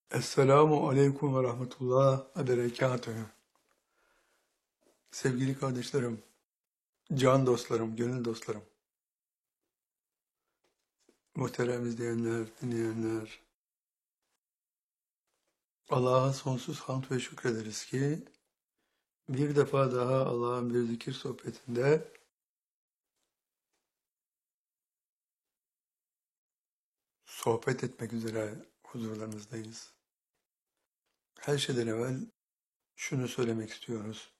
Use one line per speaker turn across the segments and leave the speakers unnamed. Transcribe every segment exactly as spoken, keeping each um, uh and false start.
Esselamu Aleyküm ve Rahmetullah ve Berekatühü. Sevgili kardeşlerim, can dostlarım, gönül dostlarım, muhterem izleyenler, dinleyenler, Allah'a sonsuz hamd ve şükrederiz ki bir defa daha Allah'ın bir zikir sohbetinde sohbet etmek üzere huzurlarınızdayız. Her şeyden evvel şunu söylemek istiyoruz.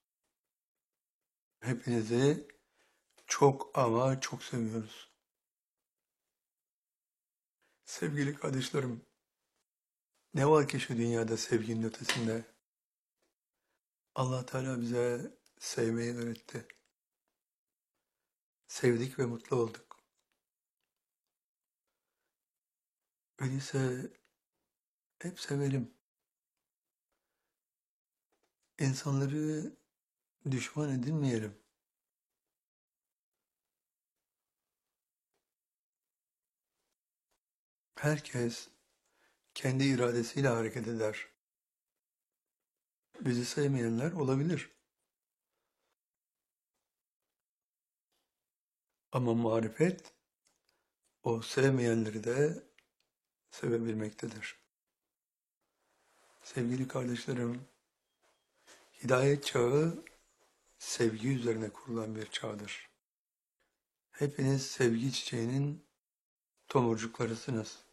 Hepinizi çok ama çok seviyoruz. Sevgili kardeşlerim, ne var ki şu dünyada sevginin ötesinde? Allah Teala bize sevmeyi öğretti. Sevdik ve mutlu olduk. Öyleyse hep sevelim. İnsanları düşman edinmeyelim. Herkes kendi iradesiyle hareket eder. Bizi sevmeyenler olabilir. Ama marifet o sevmeyenleri de sevebilmektedir. Sevgili kardeşlerim, hidayet çağı sevgi üzerine kurulan bir çağdır. Hepiniz sevgi çiçeğinin tomurcuklarısınız.